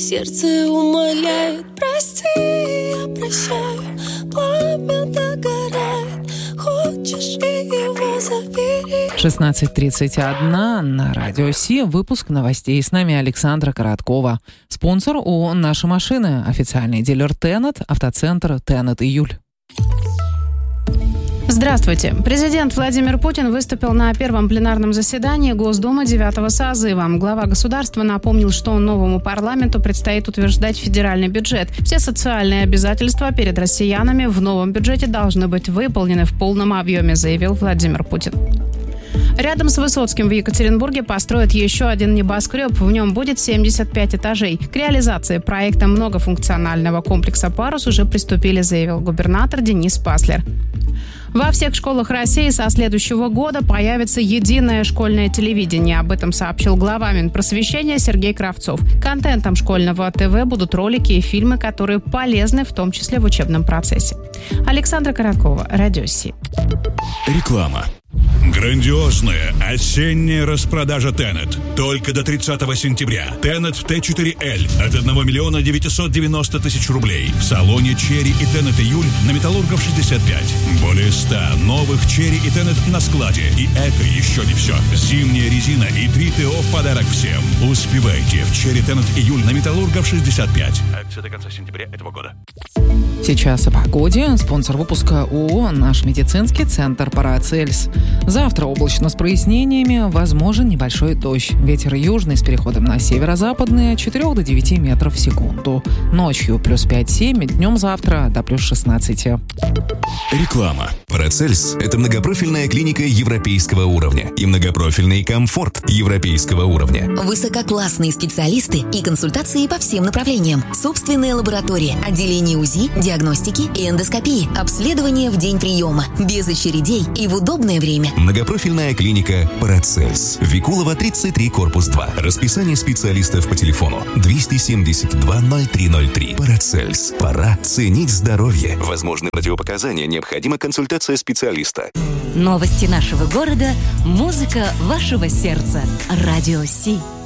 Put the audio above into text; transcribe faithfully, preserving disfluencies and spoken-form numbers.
сердце умоляет. Прости, я прощаю, пламя догорает. Хочешь, и его забери. шестнадцать тридцать один на Радио Си. Выпуск новостей. С нами Александра Короткова. Спонсор ООО «Наши машины». Официальный дилер Тенет. Автоцентр Тенет Июль. Здравствуйте. Президент Владимир Путин выступил на первом пленарном заседании Госдумы девятого созыва. Глава государства напомнил, что новому парламенту предстоит утверждать федеральный бюджет. Все социальные обязательства перед россиянами в новом бюджете должны быть выполнены в полном объеме, заявил Владимир Путин. Рядом с Высоцким в Екатеринбурге построят еще один небоскреб. В нем будет семьдесят пять этажей. К реализации проекта многофункционального комплекса «Парус» уже приступили, заявил губернатор Денис Паслер. Во всех школах России со следующего года появится единое школьное телевидение. Об этом сообщил глава Минпросвещения Сергей Кравцов. Контентом школьного ТВ будут ролики и фильмы, которые полезны, в том числе в учебном процессе. Александра Короткова, Радио Си. Реклама. Грандиозная осенняя распродажа Тенет. Только до тридцатого сентября. Тенет Т четыре Л от одного миллиона девятьсот девяносто тысяч рублей. В салоне Черри и Тенет Июль на Металлургов шестьдесят пять. Более ста новых Черри и Тенет на складе. И это еще не все. Зимняя резина и три ТО в подарок всем. Успевайте в Черри Тенет Июль на Металлургов шестьдесят пять. Акция до конца сентября этого года. Сейчас о погоде. Спонсор выпуска ООО «Наш медицинский центр Парацельс». Завтра облачно с прояснениями, возможен небольшой дождь. Ветер южный с переходом на северо-западный от четырёх до девяти метров в секунду. Ночью плюс пять-семь, днем завтра до плюс шестнадцать. Реклама. Парацельс – это многопрофильная клиника европейского уровня и многопрофильный комфорт европейского уровня. Высококлассные специалисты и консультации по всем направлениям. Собственная лаборатория, отделение УЗИ, диагностики и эндоскопии. Обследование в день приема. Без очередей и в удобное время. Многопрофильная клиника Парацельс. Викулова, тридцать три, корпус два. Расписание специалистов по телефону двести семьдесят два ноль три ноль три. Парацельс. Пора ценить здоровье. Возможны противопоказания, необходима консультация специалиста. Новости нашего города, музыка вашего сердца. Радио Си.